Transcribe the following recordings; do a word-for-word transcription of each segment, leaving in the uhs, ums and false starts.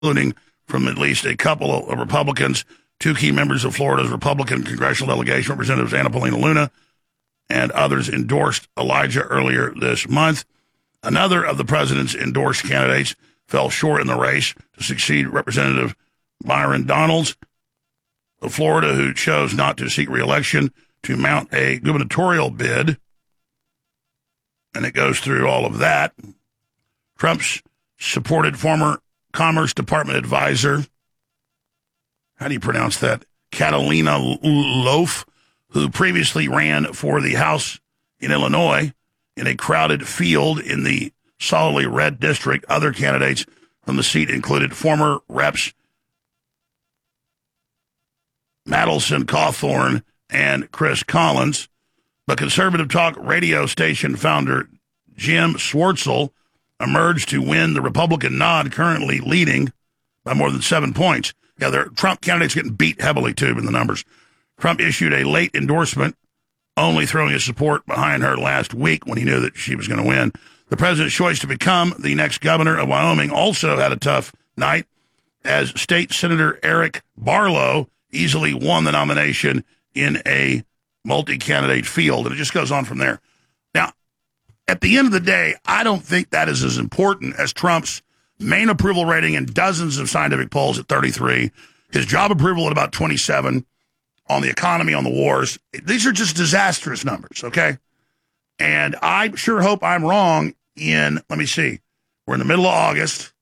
including from at least a couple of Republicans, two key members of Florida's Republican congressional delegation, Representatives Anna Paulina Luna, and others endorsed Elijah earlier this month. Another of the president's endorsed candidates fell short in the race to succeed Representative Byron Donalds of Florida, who chose not to seek re-election to mount a gubernatorial bid. And it goes through all of that. Trump's supported former Commerce Department advisor, how do you pronounce that? Catalina Loaf, who previously ran for the House in Illinois in a crowded field in the solidly red district. Other candidates from the seat included former reps Madelson Cawthorn and Chris Collins. But conservative talk radio station founder Jim Swartzel emerged to win the Republican nod, currently leading by more than seven points. Yeah, their Trump candidates getting beat heavily, too, in the numbers. Trump issued a late endorsement, only throwing his support behind her last week when he knew that she was going to win. The president's choice to become the next governor of Wyoming also had a tough night, as State Senator Eric Barlow easily won the nomination in a multi-candidate field, and it just goes on from there. Now, at the end of the day, I don't think that is as important as Trump's main approval rating in dozens of scientific polls at thirty-three, his job approval at about twenty-seven, on the economy, on the wars. These are just disastrous numbers, okay? And I sure hope I'm wrong in, let me see, we're in the middle of August.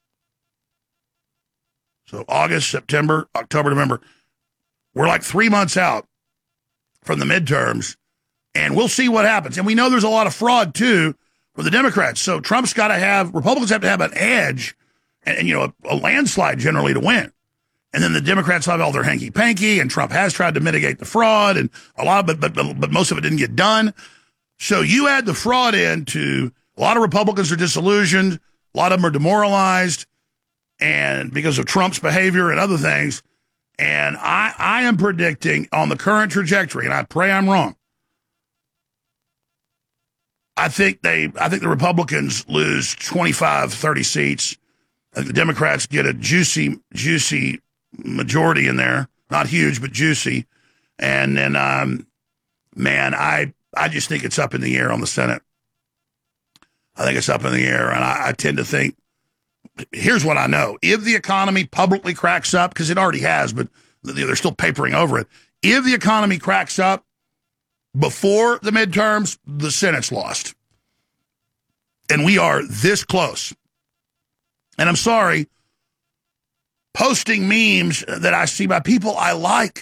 So August, September, October, November. We're like three months out from the midterms, and we'll see what happens. And we know there's a lot of fraud, too, for the Democrats. So Trump's got to have, Republicans have to have an edge, and, and you know, a, a landslide generally to win. And then the Democrats have all their hanky-panky, and Trump has tried to mitigate the fraud, and a lot of it, but, but, but most of it didn't get done. So you add the fraud into, a lot of Republicans are disillusioned, a lot of them are demoralized, and because of Trump's behavior and other things. And I, I am predicting on the current trajectory, and I pray I'm wrong, I think they, I think the Republicans lose twenty-five, thirty seats. I think the Democrats get a juicy, juicy majority in there. Not huge, but juicy. And then, um, man, I, I just think it's up in the air on the Senate. I think it's up in the air, and I, I tend to think, here's what I know. If the economy publicly cracks up, because it already has, but they're still papering over it. If the economy cracks up before the midterms, the Senate's lost. And we are this close. And I'm sorry, posting memes that I see by people I like,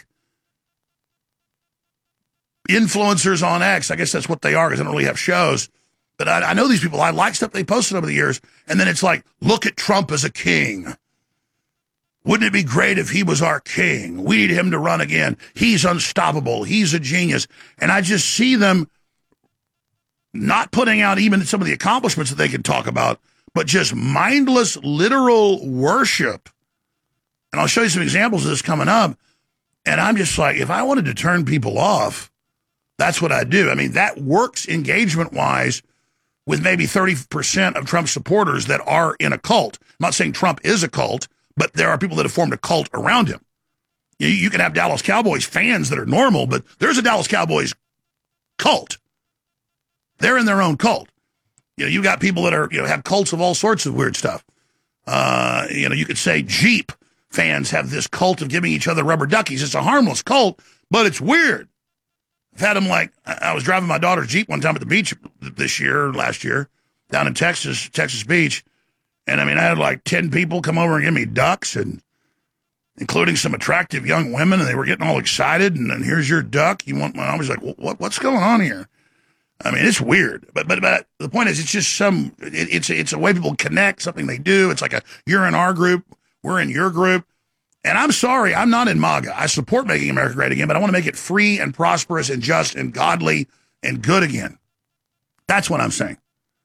influencers on X, I guess that's what they are because I don't really have shows, but I, I know these people. I like stuff they posted over the years, and then it's like, look at Trump as a king. Wouldn't it be great if he was our king? We need him to run again. He's unstoppable. He's a genius. And I just see them not putting out even some of the accomplishments that they can talk about, but just mindless, literal worship. And I'll show you some examples of this coming up. And I'm just like, if I wanted to turn people off, that's what I do. I mean, that works engagement-wise with maybe thirty percent of Trump supporters that are in a cult. I'm not saying Trump is a cult, but there are people that have formed a cult around him. You, you can have Dallas Cowboys fans that are normal, but there's a Dallas Cowboys cult. They're in their own cult. You know, you got people that are, you know, have cults of all sorts of weird stuff. Uh, you know, you could say Jeep fans have this cult of giving each other rubber duckies. It's a harmless cult, but it's weird. I've had them like, I was driving my daughter's Jeep one time at the beach this year, last year, down in Texas, Texas Beach. And I mean, I had like ten people come over and give me ducks, and including some attractive young women, and they were getting all excited. And then here's your duck. You want one? I was like, what, what's going on here? I mean, it's weird. But but but the point is, it's just some, it, it's, it's a way people connect, something they do. It's like a, you're in our group, we're in your group. And I'm sorry, I'm not in MAGA. I support making America great again, but I want to make it free and prosperous and just and godly and good again. That's what I'm saying.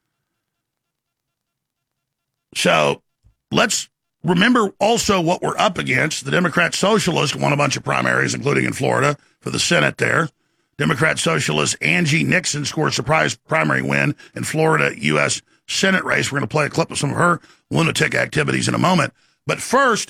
So let's remember also what we're up against. The Democrat Socialists won a bunch of primaries, including in Florida, for the Senate there. Democrat Socialist Angie Nixon scored a surprise primary win in Florida U S Senate race. We're going to play a clip of some of her lunatic activities in a moment. But first,